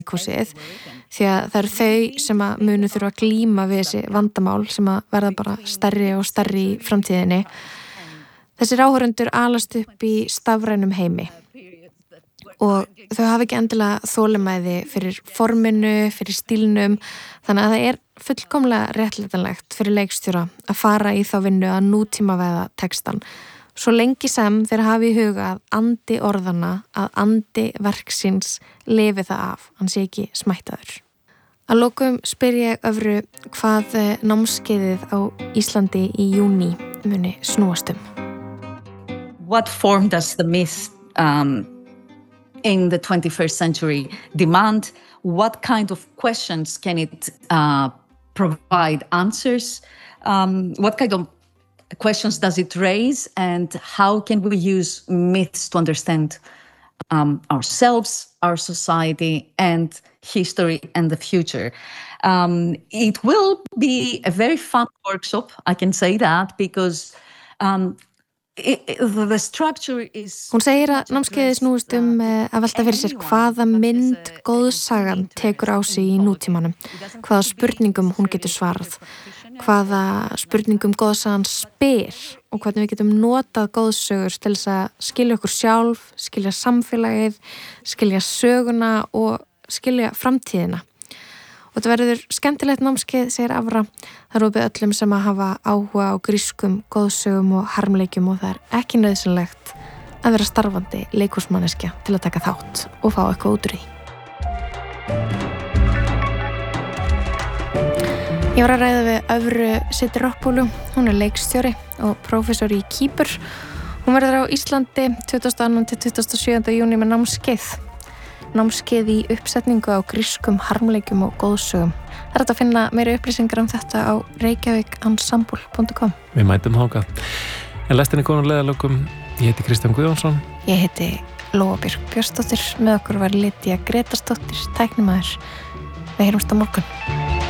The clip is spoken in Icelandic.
leikhúsið því að það eru þau sem að munu þurfa að glíma við þessi vandamál sem að verða bara stærri og stærri í framtíðinni. Þessir áhorfendur alast upp í stafrænum heimi og þau hafa ekki endilega þolinmæði fyrir forminu, fyrir stílnum, þannig að það er fullkomlega réttlætanlegt fyrir leikstjóra að fara í þá vinnu að nútímavæða textan. Svo lengi sem þeir hafi í huga að andi orðana, að andi verksins lifi það af, hann sé ekki smættaður. Að lokum spyr ég Öfru hvað námskeiðið á Íslandi í júní muni snúast um. What form does the myth in the 21st century demand? What kind of questions can it provide answers? What kind of questions does it raise? And how can we use myths to understand ourselves, our society, and history and the future? It will be a very fun workshop, I can say that, because the structure is... Hún segir að námskeiðið snúist að velta fyrir sér hvaða mynd góðsagan tekur á sig í nútímanum, hvaða spurningum hún getur svarað, hvaða spurningum góðsagan spyr og hvernig við getum notað góðsögur til þess að skilja okkur sjálf, skilja samfélagið, skilja söguna og skilja framtíðina. Og þetta verður skemmtilegt námskeið, segir Afra. Það er opið öllum sem að hafa áhuga á grískum, góðsögum og harmleikjum og það er ekki nauðsynlegt að vera starfandi leikhúsmanneskja til að taka þátt og fá eitthvað út úr því. Ég var að ræða við Öfru Sidiropoulou, hún er leikstjóri og prófessor í Kýpur. Hún verður á Íslandi 22. til 27. júní með námskeið í uppsetningu á grískum harmleikjum og góðsögum. Það er hægt að finna meiri upplýsingar þetta á reykjavikensemble.com. Við mætum þangað. En lestinni konar leiðalokum, ég heiti Kristján Guðjónsson. Ég heiti Lóa Björk Björnsdóttir, með okkur var Lydia Gretarsdóttir, tæknimaður. Við heyrumst á morgun.